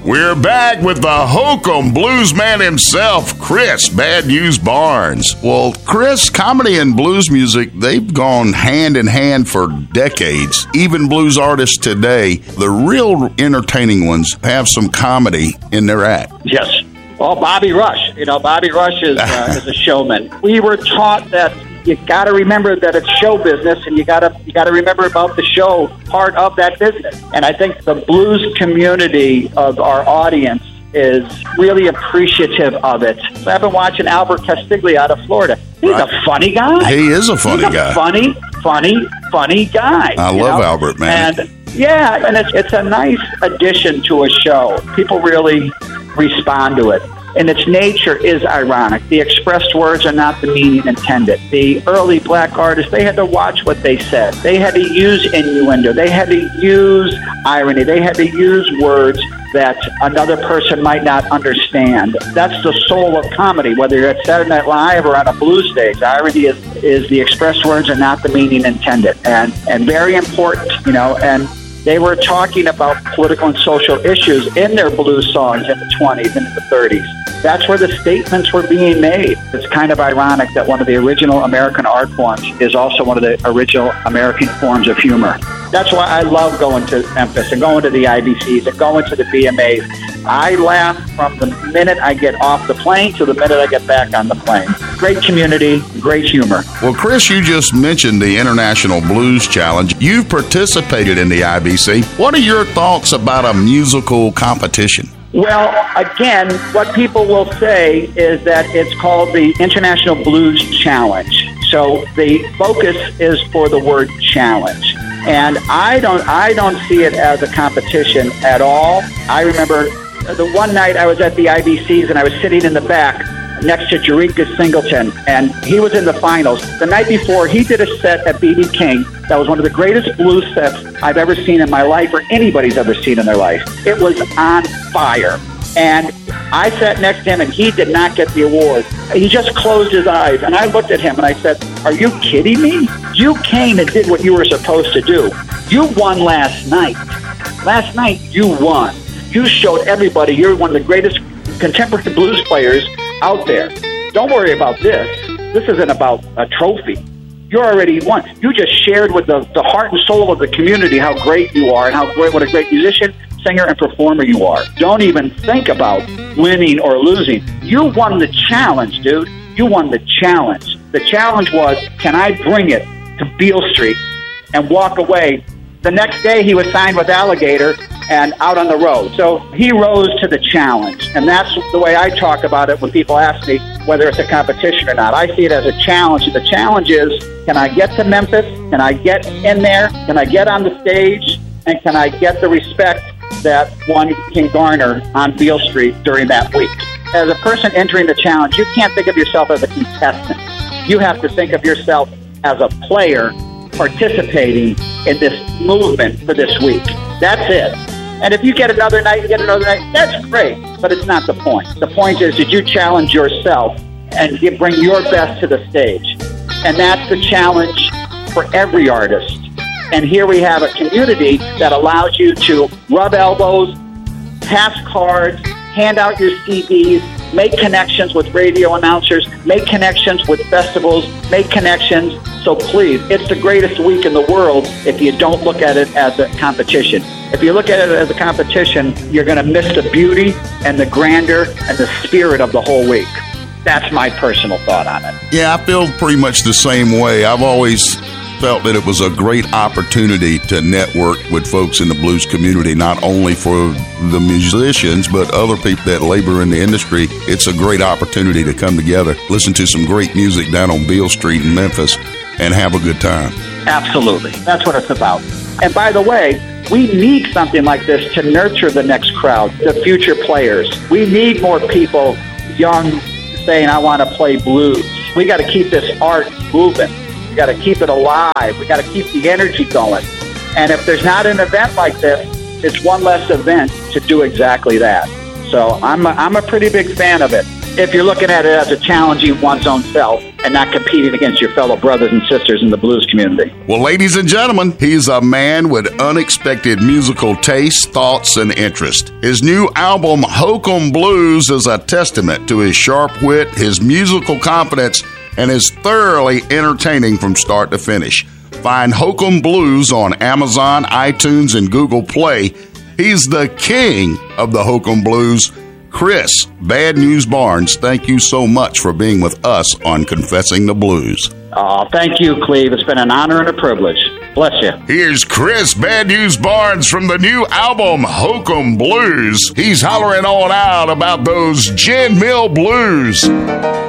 We're back with the Hokum bluesman himself, Chris Bad News Barnes. Well, Chris, comedy and blues music, they've gone hand in hand for decades. Even blues artists today, the real entertaining ones, have some comedy in their act. Yes. Well, Bobby Rush. Bobby Rush is a showman. We were taught that you got to remember that it's show business, and you got to remember about the show part of that business. And I think the blues community of our audience is really appreciative of it. So I've been watching Albert Castiglia out of Florida. He's a funny guy. He is a funny guy. Funny guy. I love Albert, man. And it's a nice addition to a show. People really respond to it. And its nature is ironic. The expressed words are not the meaning intended. The early black artists, they had to watch what they said. They had to use innuendo. They had to use irony. They had to use words that another person might not understand. That's the soul of comedy, whether you're at Saturday Night Live or on a blues stage. Irony is the expressed words and not the meaning intended. And very important, and they were talking about political and social issues in their blues songs in the 20s and the 30s. That's where the statements were being made. It's kind of ironic that one of the original American art forms is also one of the original American forms of humor. That's why I love going to Memphis and going to the IBCs and going to the BMAs. I laugh from the minute I get off the plane to the minute I get back on the plane. Great community, great humor. Well, Chris, you just mentioned the International Blues Challenge. You've participated in the IBC. What are your thoughts about a musical competition? Well, again, what people will say is that it's called the International Blues Challenge. So the focus is for the word challenge. And I don't see it as a competition at all. I remember the one night I was at the IBCs and I was sitting in the back next to Jerika Singleton, and he was in the finals. The night before, he did a set at B.B. King that was one of the greatest blues sets I've ever seen in my life or anybody's ever seen in their life. It was on fire. And I sat next to him, and he did not get the award. He just closed his eyes, and I looked at him, and I said, "Are you kidding me? You came and did what you were supposed to do. You won last night. Last night, you won. You showed everybody you're one of the greatest contemporary blues players out there. Don't worry about this. This isn't about a trophy. You already won. You just shared with the heart and soul of the community how great you are and what a great musician, singer, and performer you are. Don't even think about winning or losing. You won the challenge, dude. You won the challenge. The challenge was, can I bring it to Beale Street and walk away? The next day, he was signed with Alligator and out on the road. So he rose to the challenge. And that's the way I talk about it when people ask me whether it's a competition or not. I see it as a challenge. The challenge is, can I get to Memphis? Can I get in there? Can I get on the stage? And can I get the respect that one can garner on Beale Street during that week? As a person entering the challenge, you can't think of yourself as a contestant. You have to think of yourself as a player participating in this movement for this week. That's it. And if you get another night, that's great, but it's not the point. The point is, did you challenge yourself and bring your best to the stage? And that's the challenge for every artist. And here we have a community that allows you to rub elbows, pass cards, hand out your CDs, make connections with radio announcers, make connections with festivals, make connections. So please, it's the greatest week in the world if you don't look at it as a competition. If you look at it as a competition, you're going to miss the beauty and the grandeur and the spirit of the whole week. That's my personal thought on it. Yeah, I feel pretty much the same way. I've always felt that it was a great opportunity to network with folks in the blues community, not only for the musicians, but other people that labor in the industry. It's a great opportunity to come together, listen to some great music down on Beale Street in Memphis, and have a good time. Absolutely. That's what it's about. And by the way, we need something like this to nurture the next crowd, the future players. We need more people young saying, I want to play blues. We got to keep this art moving. We got to keep it alive. We got to keep the energy going. And if there's not an event like this, it's one less event to do exactly that. So I'm a pretty big fan of it. if you're looking at it as a challenging one's own self and not competing against your fellow brothers and sisters in the blues community. Well, ladies and gentlemen, he's a man with unexpected musical tastes, thoughts, and interest. His new album, Hokum Blues, is a testament to his sharp wit, his musical confidence, and is thoroughly entertaining from start to finish. Find Hokum Blues on Amazon, iTunes, and Google Play. He's the king of the Hokum Blues. Chris Bad News Barnes, thank you so much for being with us on Confessing the Blues. Oh, thank you, Cleve. It's been an honor and a privilege. Bless you. Here's Chris Bad News Barnes from the new album, Hokum Blues. He's hollering on out about those Gin Mill Blues.